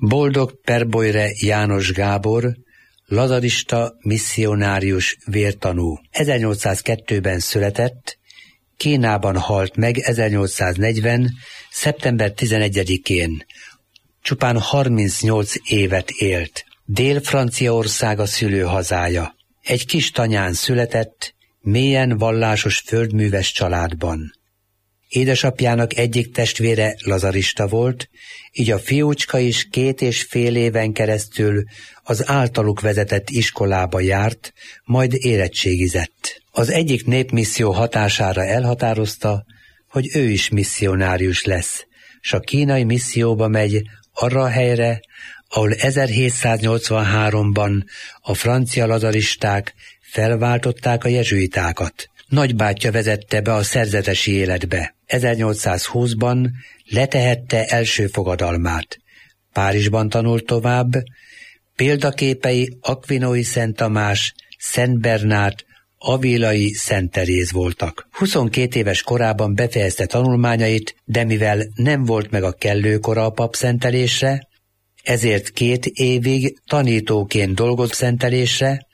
Boldog Perbolyre János Gábor, lazarista, misszionárius, vértanú. 1802-ben született, Kínában halt meg 1840. szeptember 11-én. Csupán 38 évet élt. Dél-Franciaország a szülőhazája. Egy kis tanyán született, mélyen vallásos földműves családban. Édesapjának egyik testvére lazarista volt, így a fiúcska is 2,5 éven keresztül az általuk vezetett iskolába járt, majd érettségizett. Az egyik népmisszió hatására elhatározta, hogy ő is misszionárius lesz, s a kínai misszióba megy arra a helyre, ahol 1783-ban a francia lazaristák felváltották a jezsuitákat. Nagybátyja vezette be a szerzetesi életbe. 1820-ban letehette első fogadalmát. Párizsban tanult tovább, példaképei Aquinói Szent Tamás, Szent Bernát, Avilai Szent Teréz voltak. 22 éves korában befejezte tanulmányait, de mivel nem volt meg a kellő kora a papszentelésre, ezért 2 évig tanítóként dolgozott szentelésre,